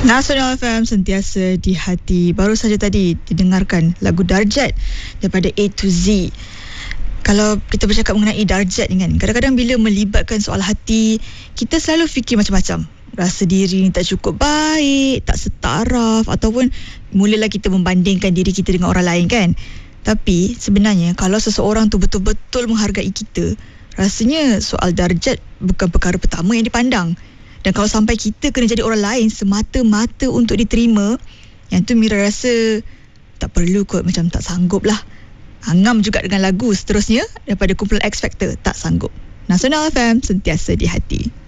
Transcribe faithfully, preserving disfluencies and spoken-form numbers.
Nasional F M, sentiasa di hati. Baru saja tadi didengarkan lagu Darjat daripada A to Z. Kalau kita bercakap mengenai darjat ni kan, kadang-kadang bila melibatkan soal hati, kita selalu fikir macam-macam. Rasa diri ni tak cukup baik, tak setaraf, ataupun mulalah kita membandingkan diri kita dengan orang lain kan. Tapi sebenarnya kalau seseorang tu betul-betul menghargai kita, rasanya soal darjat bukan perkara pertama yang dipandang. Dan kalau sampai kita kena jadi orang lain semata-mata untuk diterima, yang tu Mira rasa tak perlu kot, macam tak sanggup lah. Angam juga dengan lagu seterusnya daripada kumpulan X Factor, Tak Sanggup. Nasional F M, sentiasa di hati.